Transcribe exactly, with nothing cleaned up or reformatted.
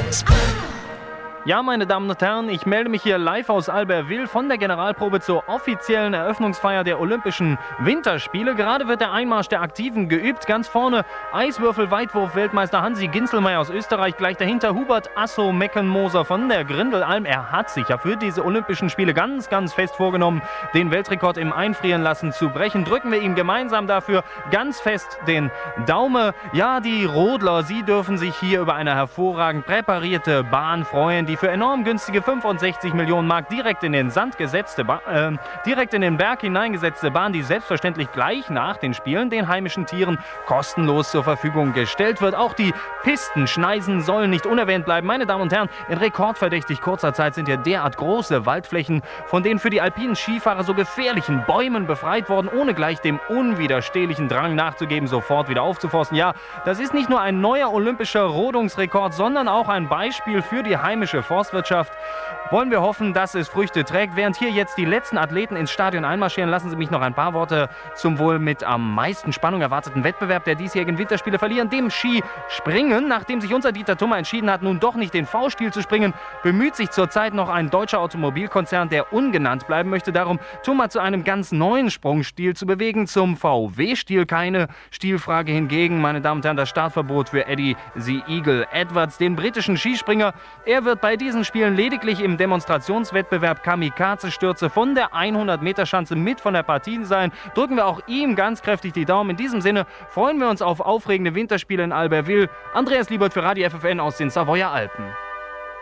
Ja, meine Damen und Herren, ich melde mich hier live aus Albertville von der Generalprobe zur offiziellen Eröffnungsfeier der Olympischen Winterspiele. Gerade wird der Einmarsch der Aktiven geübt. Ganz vorne Eiswürfel-Weitwurf-Weltmeister Hansi Ginzelmeier aus Österreich. Gleich dahinter Hubert Asso-Meckenmoser von der Grindelalm. Er hat sich ja für diese Olympischen Spiele ganz, ganz fest vorgenommen, den Weltrekord im Einfrieren lassen zu brechen. Drücken wir ihm gemeinsam dafür ganz fest den Daumen. Ja, die Rodler, sie dürfen sich hier über eine hervorragend präparierte Bahn freuen, die für enorm günstige fünfundsechzig Millionen Mark direkt in den Sand gesetzte ba äh, direkt in den Berg hineingesetzte Bahn, die selbstverständlich gleich nach den Spielen den heimischen Tieren kostenlos zur Verfügung gestellt wird. Auch die Pistenschneisen sollen nicht unerwähnt bleiben. Meine Damen und Herren, in rekordverdächtig kurzer Zeit sind ja derart große Waldflächen von den für die alpinen Skifahrer so gefährlichen Bäumen befreit worden, ohne gleich dem unwiderstehlichen Drang nachzugeben, sofort wieder aufzuforsten. Ja, das ist nicht nur ein neuer olympischer Rodungsrekord, sondern auch ein Beispiel für die heimische Forstwirtschaft. Wollen wir hoffen, dass es Früchte trägt. Während hier jetzt die letzten Athleten ins Stadion einmarschieren, lassen Sie mich noch ein paar Worte zum wohl mit am meisten Spannung erwarteten Wettbewerb der diesjährigen Winterspiele verlieren, dem Skispringen. Nachdem sich unser Dieter Thummer entschieden hat, nun doch nicht den V-Stil zu springen, bemüht sich zurzeit noch ein deutscher Automobilkonzern, der ungenannt bleiben möchte, darum, Thummer zu einem ganz neuen Sprungstil zu bewegen, zum V W-Stil. Keine Stilfrage hingegen, meine Damen und Herren, das Startverbot für Eddie The Eagle Edwards, den britischen Skispringer. Er wird bei diesen Spielen lediglich im Demonstrationswettbewerb Kamikaze-Stürze von der hundert-Meter-Schanze mit von der Partie sein. Drücken wir auch ihm ganz kräftig die Daumen. In diesem Sinne freuen wir uns auf aufregende Winterspiele in Albertville. Andreas Liebert für Radio F F N aus den Savoyer Alpen.